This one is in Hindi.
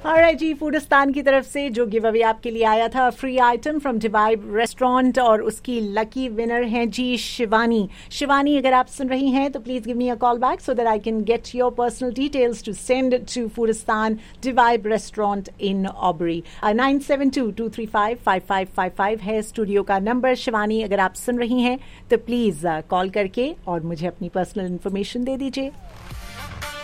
ऑलराइट जी, फूडस्तान की तरफ से जो गिव अवे आपके लिए आया था, फ्री आइटम फ्रॉम डिवाइब रेस्टोरेंट, और उसकी लकी विनर हैं जी शिवानी। शिवानी, अगर आप सुन रही हैं तो please give me a call back so that I can get your personal details to send to फूडस्तान डिवाइब restaurant in Aubrey. 9722355555 है स्टूडियो का नंबर। शिवानी, अगर आप सुन रही हैं तो प्लीज कॉल करके और मुझे अपनी पर्सनल इन्फॉर्मेशन दे दीजिए।